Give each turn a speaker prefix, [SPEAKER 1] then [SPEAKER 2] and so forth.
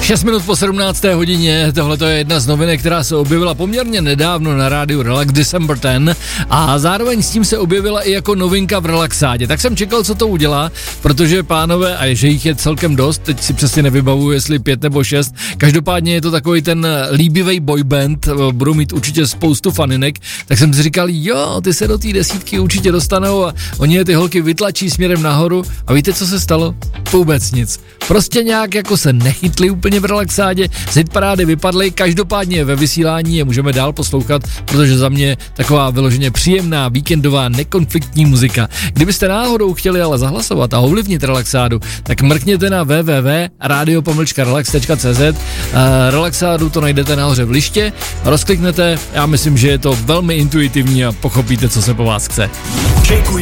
[SPEAKER 1] 6 minut po 17. hodině, tohle je jedna z novinek, která se objevila poměrně nedávno na rádiu Relax December 10 a zároveň s tím se objevila i jako novinka v Relaxádě. Tak jsem čekal, co to udělá, protože pánové, a že jich je celkem dost, teď si přesně nevybavuju, jestli 5 nebo 6, každopádně je to takový ten líbivý boyband, budou mít určitě spoustu faninek, tak jsem si říkal, jo, ty se do té desítky určitě dostanou a oni je ty holky vytlačí směrem nahoru a víte, co se stalo? Vůbec nic. Prostě nějak jako se nechytli úplně v Relaxádě, z hitparády vypadly, každopádně ve vysílání je můžeme dál poslouchat, protože za mě taková vyloženě příjemná, víkendová, nekonfliktní muzika. Kdybyste náhodou chtěli ale zahlasovat a ovlivnit Relaxádu, tak mrkněte na www.radio-relax.cz. Relaxádu to najdete nahoře v liště, rozkliknete, já myslím, že je to velmi intuitivní a pochopíte, co se po vás chce.